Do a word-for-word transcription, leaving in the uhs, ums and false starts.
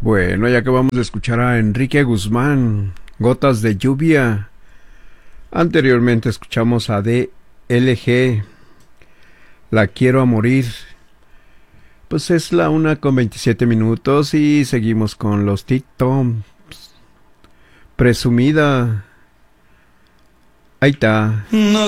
Bueno, ya acabamos de escuchar a Enrique Guzmán, Gotas de Lluvia. Anteriormente escuchamos a D L G, La Quiero a Morir. Pues es la una con veintisiete minutos y seguimos con los TikToks. Presumida. Ahí está. No